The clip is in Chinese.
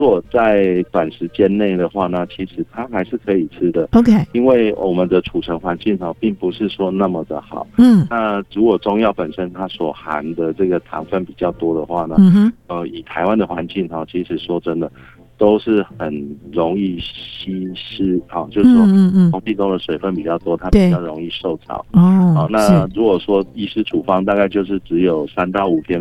如果在短时间内的话呢，其实它还是可以吃的。 OK， 因为我们的储存环境并不是说那么的好。那如果中药本身它所含的这个糖分比较多的话呢，以台湾的环境其实说真的，都是很容易稀释，就是说空气中的水分比较多，它比较容易受潮。那如果说医师处方大概就是只有3到5天